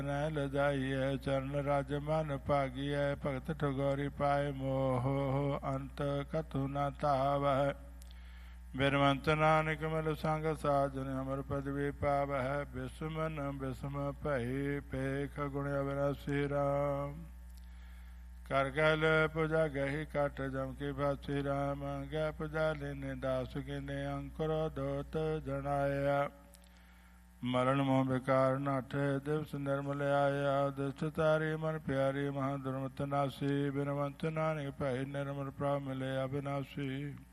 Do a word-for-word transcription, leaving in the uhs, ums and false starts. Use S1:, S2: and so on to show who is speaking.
S1: ਲਜਾਈਐ ਚਰਨ ਰਾਜ ਮਨ ਭਾਗੀਐ ਭਗਤ ਠਗੋਰੀ ਪਾਏ ਮੋਹ ਅੰਤ ਕਥੂ ਨ ਧਾਵੈ ਬਿਰਵੰਤ ਨਾਨਕ ਮਿਲ ਸੰਗ ਸਾਜਨ ਅਮਰ ਪਦਵੀ ਪਾਵੈ ਬਿਸਮਨ ਬਿਸਮ ਭਈ ਪੇਖ ਗੁਣ ਅਵਿਨਾਸੀ ਰਾਮ ਕਰ ਗਲ ਪੁਜਾ ਗਹੀ ਕਟ ਜਮ ਕੀ ਬਾਸੀ ਰਾਮ ਗੈ ਪੁਜਾ ਲੈਨੇ ਦਾਸ ਕਿਨੇ ਅੰਕੁਰ ਦੋਤ ਜਣਾਇਆ ਮਰਨ ਮੋਹ ਵਿਕਾਰ ਨਾਠੇ ਦਿਵਸ ਨਿਰਮਲ ਆਇਆ ਦਿਸਤ ਤਾਰੀ ਮਨ ਪਿਆਰੀ ਮਹਾ ਦੁਰਮਤ ਨਾਸੀ ਬਿਨਵੰਤ ਨਾਨਕ ਭੈ ਨਿਰਮਲ ਪ੍ਰਭ ਮਿਲੇ ਅਬਿਨਾਸੀ